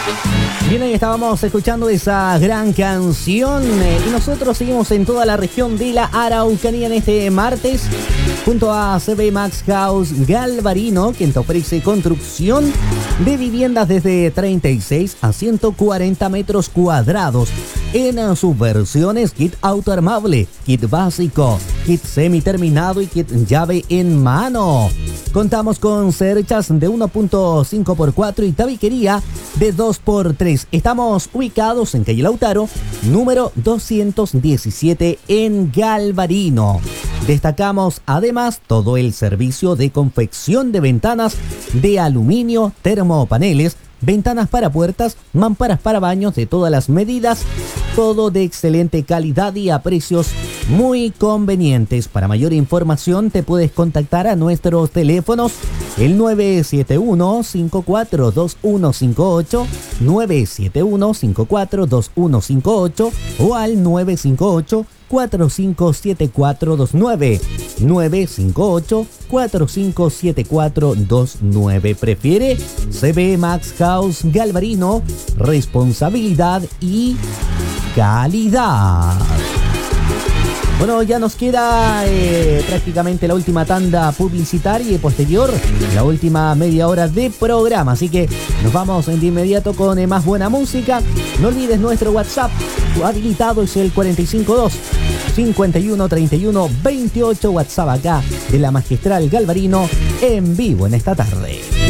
Bien, ahí estábamos escuchando esa gran canción y nosotros seguimos en toda la región de la Araucanía en este martes junto a CB Max House Galvarino, quien te ofrece construcción de viviendas desde 36 a 140 metros cuadrados en sus versiones kit autoarmable, kit básico, kit semiterminado y kit llave en mano. Contamos con cerchas de 1.5x4 y tabiquería de 2x3. Estamos ubicados en calle Lautaro, número 217 en Galvarino. Destacamos además todo el servicio de confección de ventanas de aluminio, termopaneles, ventanas para puertas, mamparas para baños de todas las medidas, todo de excelente calidad y a precios muy convenientes. Para mayor información te puedes contactar a nuestros teléfonos el 971-542158, 971-542158 o al 958-457429, 958-457429. Prefiere CB Max House Galvarino, responsabilidad y calidad. Bueno, ya nos queda prácticamente la última tanda publicitaria y posterior la última media hora de programa. Así que nos vamos de inmediato con más buena música. No olvides nuestro WhatsApp habilitado, es el 452-5131-28. WhatsApp acá de la Magistral Galvarino en vivo en esta tarde.